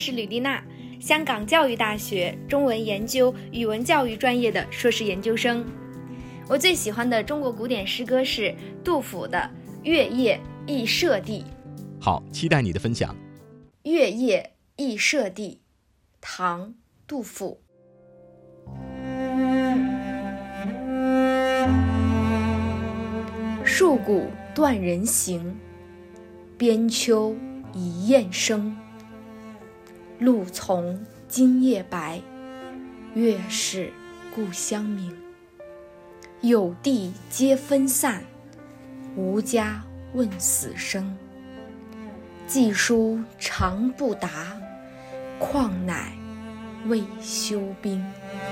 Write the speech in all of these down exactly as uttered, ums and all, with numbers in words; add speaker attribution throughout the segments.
Speaker 1: 是吕丽娜，香港教育大学中文研究语文教育专业的硕士研究生。我最喜欢的中国古典诗歌是杜甫的《月夜忆舍弟》。
Speaker 2: 好，期待你的分享。
Speaker 1: 《月夜忆舍弟》，唐·杜甫。戍鼓断人行，边秋一雁声。露从今夜白，月是故乡明。有地皆分散，无家问死生。寄书长不达，况乃未休兵。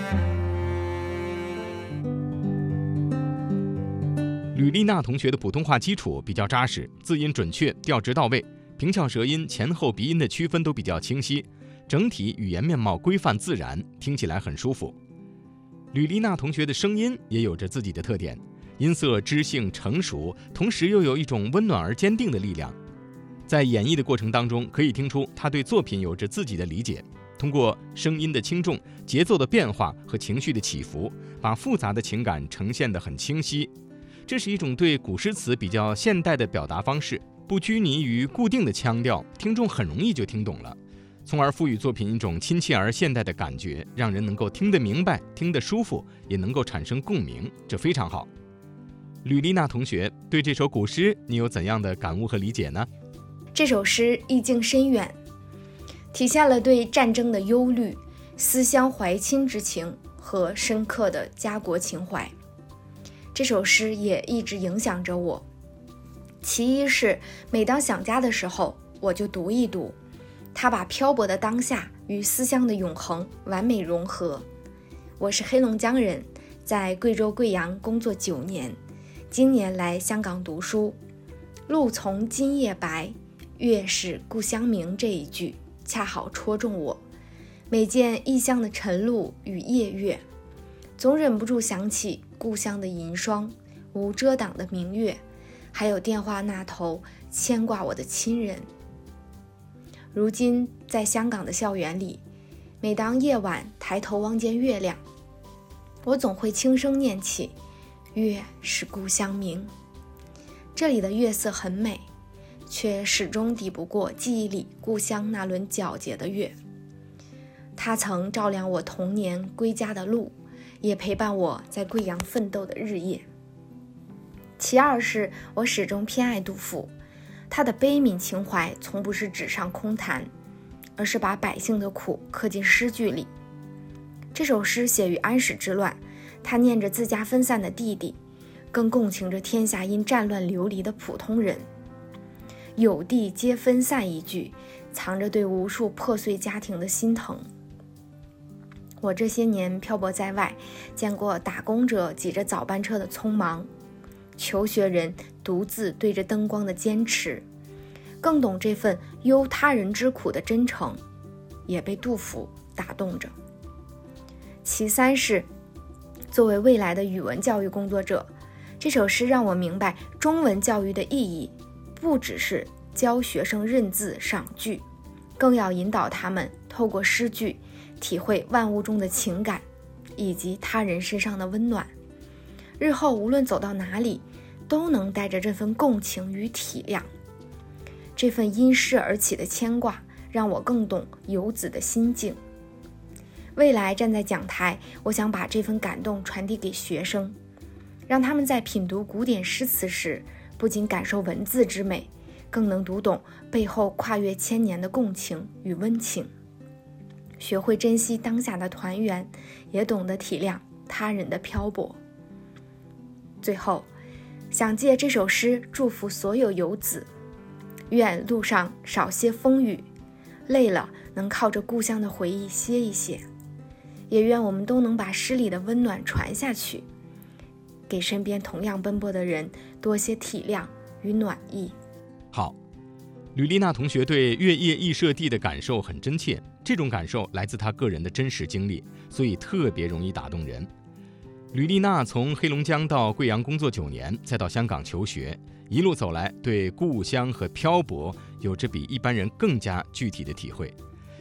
Speaker 2: 吕丽娜同学的普通话基础比较扎实，字音准确，调值到位，平翘舌音、前后鼻音的区分都比较清晰，整体语言面貌规范自然，听起来很舒服。吕丽娜同学的声音也有着自己的特点，音色知性成熟，同时又有一种温暖而坚定的力量。在演绎的过程当中，可以听出她对作品有着自己的理解，通过声音的轻重、节奏的变化和情绪的起伏，把复杂的情感呈现得很清晰。这是一种对古诗词比较现代的表达方式，不拘泥于固定的腔调，听众很容易就听懂了，从而赋予作品一种亲切而现代的感觉，让人能够听得明白，听得舒服，也能够产生共鸣，这非常好。吕丽娜同学，对这首古诗你有怎样的感悟和理解呢？
Speaker 1: 这首诗意境深远，体现了对战争的忧虑、思乡怀亲之情和深刻的家国情怀。这首诗也一直影响着我。其一是每当想家的时候，我就读一读，它把漂泊的当下与思乡的永恒完美融合。我是黑龙江人，在贵州贵阳工作九年，今年来香港读书。露从今夜白，月是故乡明这一句恰好戳中我。每见异乡的晨露与夜月，总忍不住想起故乡的银霜、无遮挡的明月，还有电话那头牵挂我的亲人。如今在香港的校园里，每当夜晚抬头望见月亮，我总会轻声念起月是故乡明。这里的月色很美，却始终抵不过记忆里故乡那轮皎洁的月。它曾照亮我童年归家的路，也陪伴我在贵阳奋斗的日夜。其二是我始终偏爱杜甫，他的悲悯情怀从不是纸上空谈，而是把百姓的苦刻进诗句里。这首诗写于安史之乱，他念着自家分散的弟弟，更共情着天下因战乱流离的普通人。有地皆分散一句，藏着对无数破碎家庭的心疼。我这些年漂泊在外，见过打工者挤着早班车的匆忙，求学人独自对着灯光的坚持，更懂这份忧他人之苦的真诚，也被杜甫打动着。其三是，作为未来的语文教育工作者，这首诗让我明白中文教育的意义，不只是教学生认字赏句，更要引导他们透过诗句体会万物中的情感，以及他人身上的温暖。日后无论走到哪里，都能带着这份共情与体谅。这份因事而起的牵挂，让我更懂游子的心境。未来站在讲台，我想把这份感动传递给学生，让他们在品读古典诗词时，不仅感受文字之美，更能读懂背后跨越千年的共情与温情，学会珍惜当下的团圆，也懂得体谅他人的漂泊。最后，想借这首诗祝福所有游子，愿路上少些风雨，累了能靠着故乡的回忆歇一歇，也愿我们都能把诗里的温暖传下去，给身边同样奔波的人多些体谅与暖意。
Speaker 2: 好，吕丽娜同学对月夜忆舍弟的感受很真切，这种感受来自她个人的真实经历，所以特别容易打动人。吕丽娜从黑龙江到贵阳工作九年，再到香港求学，一路走来，对故乡和漂泊有着比一般人更加具体的体会，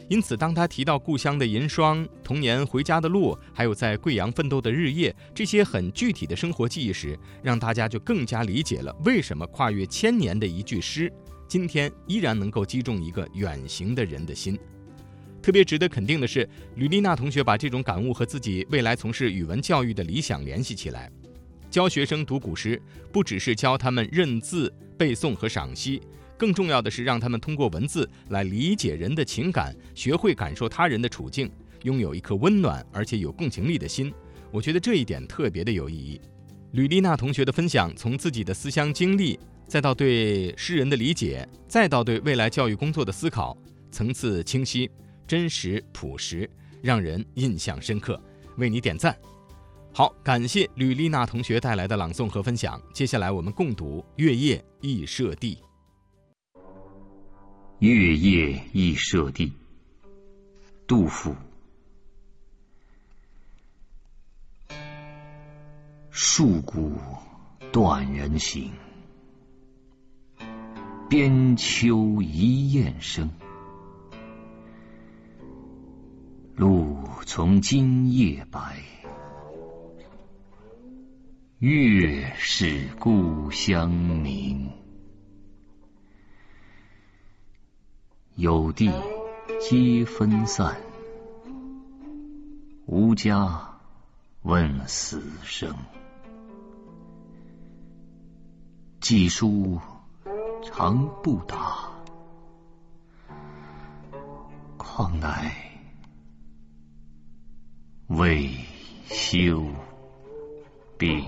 Speaker 2: 因此，当他提到故乡的银霜、童年回家的路，还有在贵阳奋斗的日夜，这些很具体的生活记忆时，让大家就更加理解了为什么跨越千年的一句诗，今天依然能够击中一个远行的人的心。特别值得肯定的是，吕丽娜同学把这种感悟和自己未来从事语文教育的理想联系起来。教学生读古诗，不只是教他们认字、背诵和赏析，更重要的是让他们通过文字来理解人的情感，学会感受他人的处境，拥有一颗温暖而且有共情力的心。我觉得这一点特别的有意义。吕丽娜同学的分享，从自己的思乡经历，再到对诗人的理解，再到对未来教育工作的思考，层次清晰、真实、朴实，让人印象深刻。为你点赞。好，感谢吕丽娜同学带来的朗诵和分享。接下来我们共读《月夜忆舍弟》。
Speaker 3: 月夜忆舍弟，杜甫。戍鼓断人行，边秋一雁声。露从今夜白，月是故乡明。有地皆分散，无家问死生。寄书长不达，况乃未休病。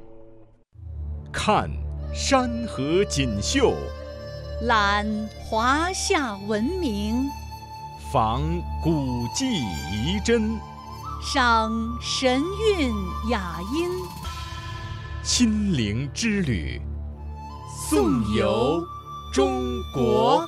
Speaker 2: 看山河锦绣，
Speaker 4: 览华夏文明，
Speaker 2: 访古迹遗珍，
Speaker 4: 赏神韵雅音，
Speaker 2: 心灵之旅，颂游中国。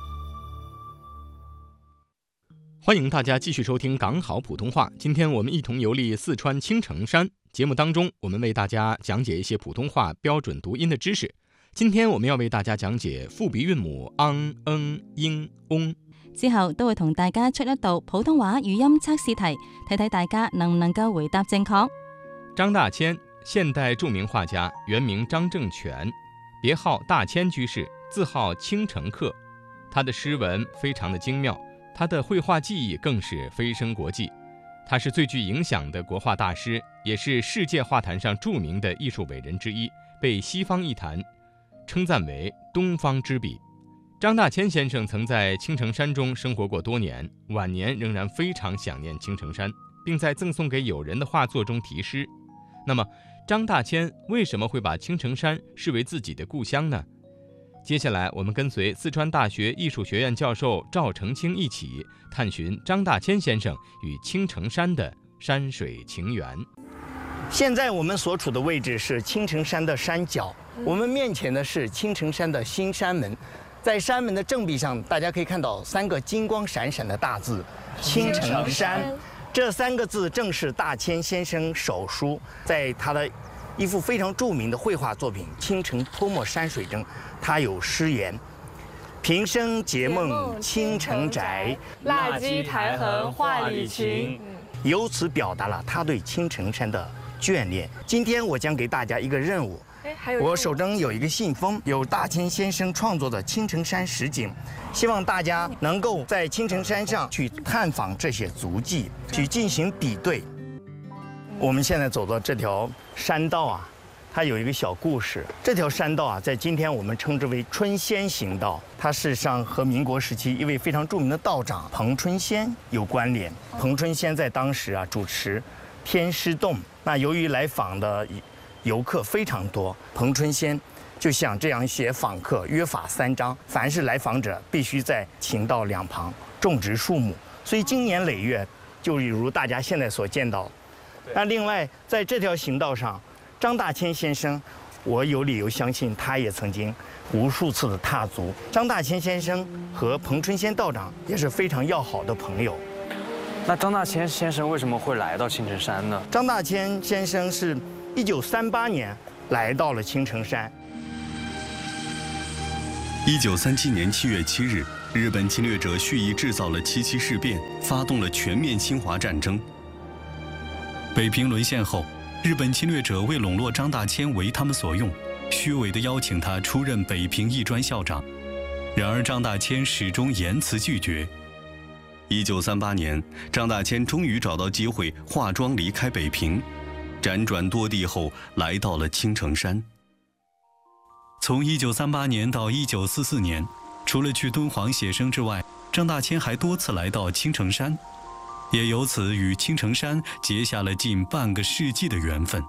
Speaker 2: 欢迎大家继续收听港好普通话。今天我们一同游历四川青城山。节目当中，我们为大家讲解一些普通话标准读音的知识。今天我們要為大家講解複鼻韻母昂、嗯、英、翁。
Speaker 5: 之後都會同大家出一道普通話語音測試題，睇睇大家能唔能夠回答正確。
Speaker 2: 張大千，現代著名畫家，原名張正全，別號大千居士，字號青城客。他的詩文非常的精妙，他的繪畫技藝更是飛升國際。他是最具影響的國畫大師，也是世界畫壇上著名的藝術偉人之一，被西方藝壇稱讚為東方之筆。張大千先生曾在青城山中生活過多年，晚年仍然非常想念青城山，並在贈送給友人的畫作中題詩。那麼張大千為什麼會把青城山視為自己的故鄉呢？接下來我們跟隨四川大學藝術學院教授趙成清一起探尋張大千先生與青城山的山水情緣。
Speaker 6: 現在我們所處的位置是青城山的山腳，我們面前的是青城山的新山門，在山門的正壁上，大家可以看到三個金光閃閃的大字“青城山”。這三個字正是大千先生手書，在他的一幅非常著名的繪畫作品《青城潑墨山水中》，他有詩言：“平生結夢青城宅，
Speaker 7: 蠟雞苔痕畫裡情。”
Speaker 6: 由此表達了他對青城山的眷戀。今天我將給大家一個任務，我手中有一個信封，有大千先生創作的青城山實景，希望大家能夠在青城山上去探訪這些足跡，去進行比對。我們現在走到這條山道啊，它有一個小故事。這條山道啊，在今天我們稱之為春仙行道，它事實上和民國時期一位非常著名的道長彭春仙有關聯。彭春仙在當時啊主持天師洞，那由於來訪的遊客非常多，彭春仙就想這樣寫訪客約法三章，凡是來訪者必須在秦道兩旁種植樹木，所以經年累月，就如大家現在所見到。那另外，在這條行道上，張大千先生，我有理由相信他也曾經無數次的踏足。張大千先生和彭春仙道長也是非常要好的朋友。
Speaker 8: 那張大千先生為什麼會來到青城山呢？
Speaker 6: 張大千先生是一九三八年來到了青城山。
Speaker 9: 一九三七年七月七日， 日本侵略者蓄意制造了七七事变，发动了全面侵华战争。北平沦陷后，日本侵略者为笼络张大千为他们所用，虚伪地邀请他出任北平艺专校长。然而张大千始终严词拒绝。一九三八年，张大千终于找到机会化妆离开北平，辗转多地后来到了青城山。从一九三八年到一九四四年，除了去敦煌写生之外，张大千还多次来到青城山，也由此与青城山结下了近半个世纪的缘分。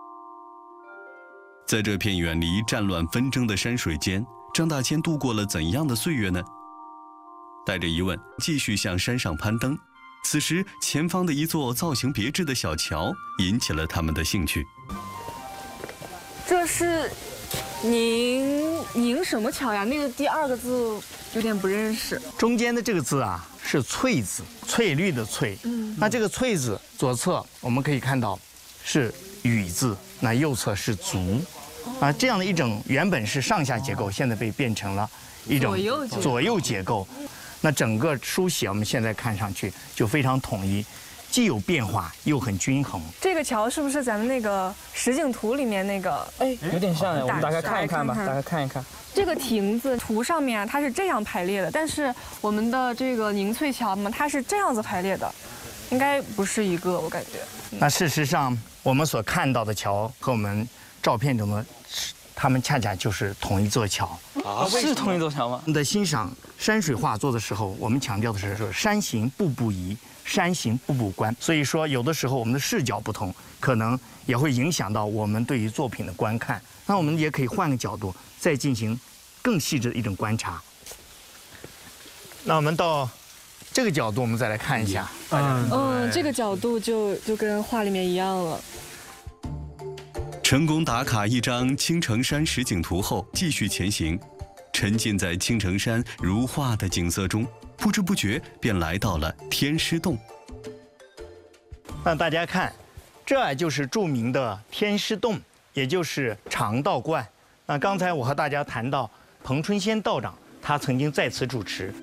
Speaker 9: 在这片远离战乱纷争的山水间，张大千度过了怎样的岁月呢？带着疑问，继续向山上攀登。此时，前方的一座造型别致的小桥引起了他们的兴趣。
Speaker 7: 这是宁宁什么桥呀？那个第二个字有点不认识。
Speaker 6: 中间的这个字啊是翠字，翠绿的翠。嗯，那这个翠字左侧我们可以看到是雨字，那右侧是足。啊，这样的一种原本是上下结构，现在被变成了一种左右结构。那整个书写我们现在看上去就非常统一，既有变化又很均衡。
Speaker 7: 这个桥是不是咱们那个实景图里面那个？
Speaker 10: 哎，有点像，我们大概看一看吧，大概看一看。
Speaker 7: 这个亭子图上面啊，它是这样排列的，但是我们的这个宁翠桥嘛，它是这样子排列的，应该不是一个，我感觉。
Speaker 6: 那事实上，我们所看到的桥和我们照片中的，它们恰恰就是同一座桥。
Speaker 10: 啊，是同一座桥吗？
Speaker 6: 我们在欣赏山水画作的时候，我们强调的是说山行步步移，山行步步观。所以说，有的时候我们的视角不同，可能也会影响到我们对于作品的观看。那我们也可以换个角度，再进行更细致的一种观察。那我们到这个角度，我们再来看一下。
Speaker 7: 嗯嗯，这个角度就就跟画里面一样了。
Speaker 9: 成功打卡一张青城山实景图后，继续前行，沉浸在青城山如画的景色中，不知不觉便来到了天师洞。
Speaker 6: 那大家看，这就是著名的天师洞，也就是常道观。那刚才我和大家谈到彭春仙道长，他曾经在此主持。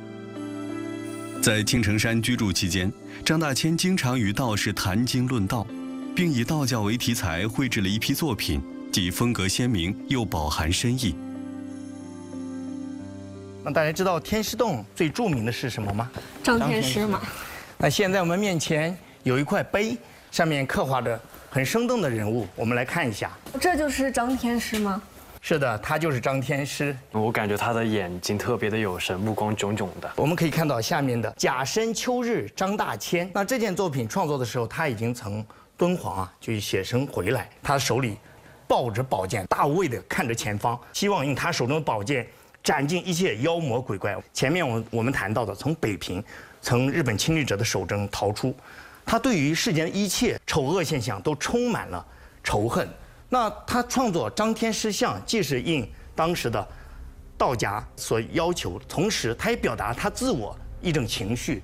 Speaker 9: 在青城山居住期间，张大千经常与道士谈经论道，并以道教为题材绘制了一批作品，既风格鲜明又饱含深意。
Speaker 6: 那大家知道天师洞最著名的是什么吗？
Speaker 7: 张天师嘛。
Speaker 6: 那现在我们面前有一块碑，上面刻画着很生动的人物，我们来看一下。
Speaker 7: 这就是张天师吗？
Speaker 6: 是的，他就是张天师。
Speaker 8: 我感觉他的眼睛特别的有神，目光炯炯的。
Speaker 6: 我们可以看到下面的甲申秋日张大千。那这件作品创作的时候，他已经从敦煌啊就写生回来，他手里抱着宝剑，大无畏地看着前方，希望用他手中的宝剑斩尽一切妖魔鬼怪。前面我我们谈到的，从北平，从日本侵略者的手中逃出，他对于世间的一切丑恶现象都充满了仇恨。那他创作张天师像，既是应当时的道家所要求，同时他也表达他自我一种情绪。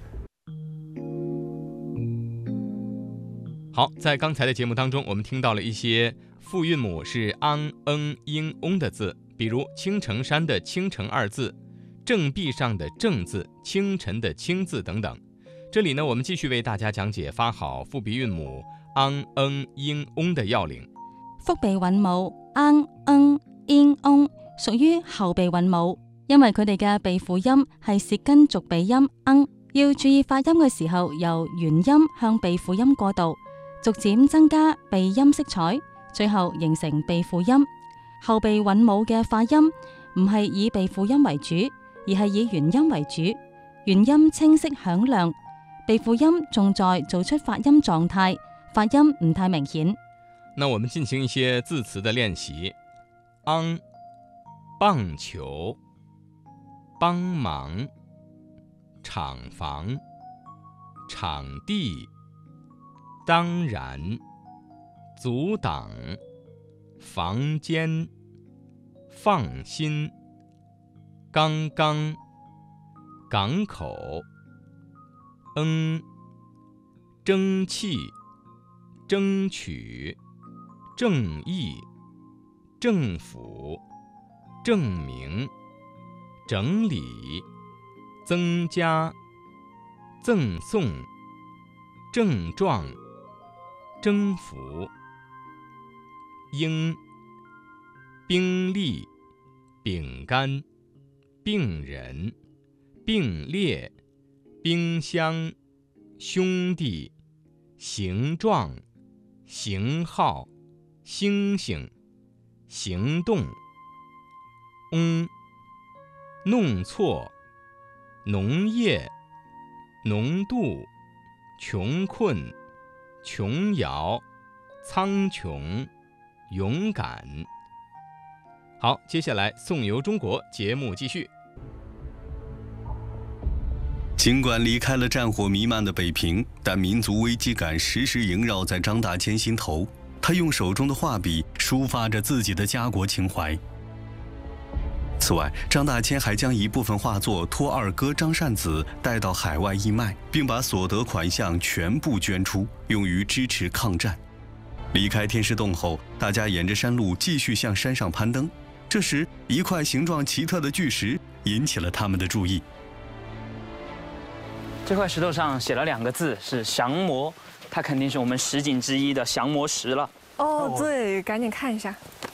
Speaker 2: 好，在刚才的节目当中，我们听到了一些复韵母是昂、嗯、英、翁的字，比如青城山的青城二字，正壁上的正字，清晨的清字等等。这里呢，我们继续为大家讲解发好复鼻韵母昂、嗯、英、翁的要领。
Speaker 5: 复鼻韻母昂、嗯、英、翁屬於後鼻韻母，因為佢哋嘅鼻輔音係舌根續鼻音嗯，要注意發音嘅時候由元音向鼻輔音過渡，逐漸增加鼻音色彩，最後形成鼻輔音。後鼻韻母嘅發音唔係以鼻輔音為主，而係以元音為主，元音清晰響亮，鼻輔音重在做出發音狀態，發音唔太明顯。
Speaker 2: 那我們進行一些字詞的練習。昂，棒球，幫忙，廠房，場地，當然，阻擋，房間，放心，剛剛，港口，嗯，爭氣，爭取，正義，政府，證明，整理， 增加、赠送、症状、征服。应、兵力、饼干、病人、并列、冰箱、兄弟、形状、型号、星星、行动。翁、弄错、农业、浓度、穷困、琼瑶、苍穹、勇敢。好，接下来颂游中国节目继续。
Speaker 9: 尽管离开了战火弥漫的北平，但民族危机感时时萦绕在张大千心头。他用手中的画笔抒发着自己的家国情怀。此外，张大千还将一部分画作托二哥张善子带到海外义卖，并把所得款项全部捐出，用于支持抗战。离开天师洞后，大家沿着山路继续向山上攀登。这时，一块形状奇特的巨石引起了他们的注意。
Speaker 10: 这块石头上写了两个字，是降魔，它肯定是我们十景之一的降魔石了。
Speaker 7: 哦，对，赶紧看一下。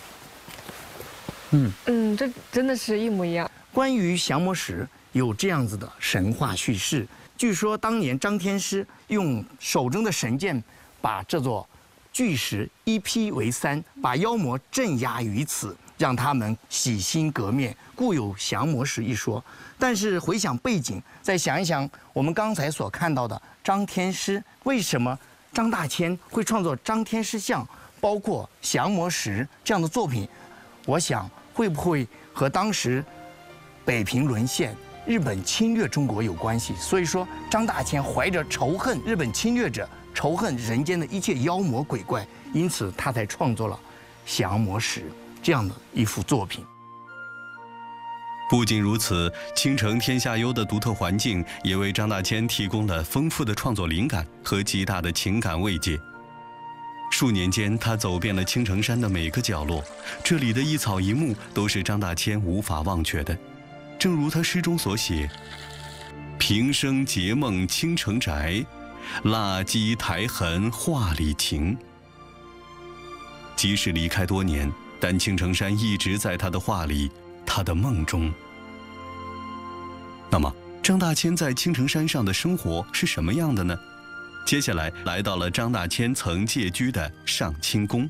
Speaker 10: 嗯
Speaker 7: 嗯，这真的是一模一样。
Speaker 6: 关于降魔石有这样子的神话叙事，据说当年张天师用手中的神剑把这座巨石一劈为三，把妖魔镇压于此，让他们洗心革面，故有降魔石一说。但是回想背景，再想一想我们刚才所看到的张天师，为什么张大千会创作张天师像，包括降魔石这样的作品？我想会不会和当时北平沦陷、日本侵略中国有关系？所以说，张大千怀着仇恨日本侵略者、仇恨人间的一切妖魔鬼怪，因此他才创作了《降魔石》这样的一幅作品。
Speaker 9: 不仅如此，青城天下幽的独特环境也为张大千提供了丰富的创作灵感和极大的情感慰藉。数年间，他走遍了青城山的每个角落，这里的一草一木都是张大千无法忘却的。正如他诗中所写：“平生结梦青城宅，蜡鸡苔痕画里情。”即使离开多年，但青城山一直在他的画里，他的梦中。那么，张大千在青城山上的生活是什么样的呢？接下来来到了张大千曾借居的上清宫。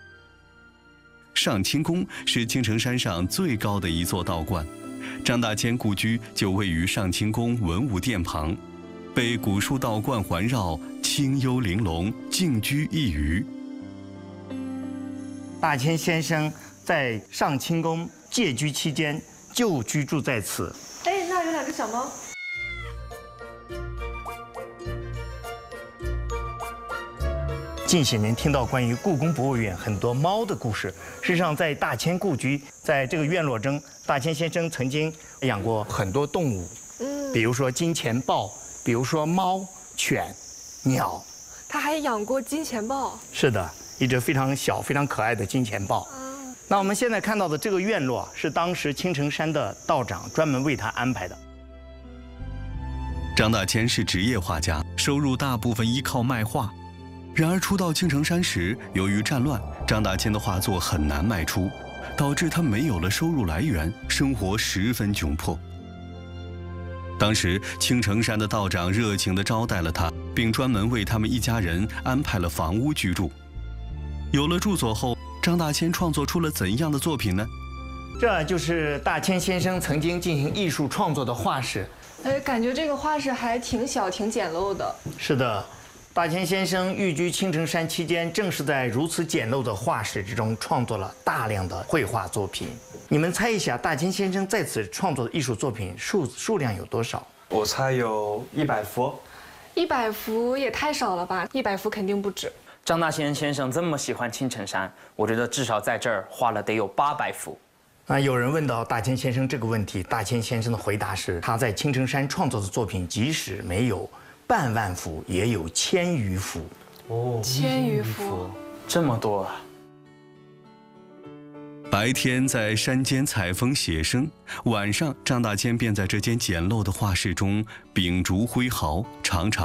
Speaker 9: 上清宫是青城山上最高的一座道观，张大千故居就位于上清宫文武殿旁，被古树道观环绕，清幽玲珑，静居一隅。
Speaker 6: 大千先生在上清宫借居期间就居住在此。
Speaker 7: 哎，那有两只小猫。
Speaker 6: 近些年听到关于故宫博物院很多猫的故事，事实上在大千故居，在这个院落中，大千先生曾经养过很多动物，嗯，比如说金钱豹，比如说猫、犬、鸟。
Speaker 7: 他还养过金钱豹。
Speaker 6: 是的，一只非常小、非常可爱的金钱豹。嗯，那我们现在看到的这个院落是当时青城山的道长专门为他安排的。
Speaker 9: 张大千是职业画家，收入大部分依靠卖画。然而初到青城山时，由于战乱，张大千的画作很难卖出，导致他没有了收入来源，生活十分窘迫。当时青城山的道长热情地招待了他，并专门为他们一家人安排了房屋居住。有了住所后，张大千创作出了怎样的作品呢？
Speaker 6: 这就是大千先生曾经进行艺术创作的画室。
Speaker 7: 哎，感觉这个画室还挺小、挺简陋的。
Speaker 6: 是的。大千先生寓居青城山期间，正是在如此简陋的画室之中创作了大量的绘画作品。你们猜一下，大千先生在此创作的艺术作品数数量有多少？
Speaker 8: 我猜有一百幅。
Speaker 7: 一百幅也太少了吧？一百幅肯定不止。
Speaker 10: 张大千先生这么喜欢青城山，我觉得至少在这儿画了得有八百幅。
Speaker 6: 那有人问到大千先生这个问题，大千先生的回答是：他在青城山创作的作品，即使没有半万幅，也有千余幅。
Speaker 7: 哦，千余幅，
Speaker 10: 这么多啊！
Speaker 9: 白天在山间采风写生，晚上张大千便在这间简陋的画室中秉烛挥毫，常常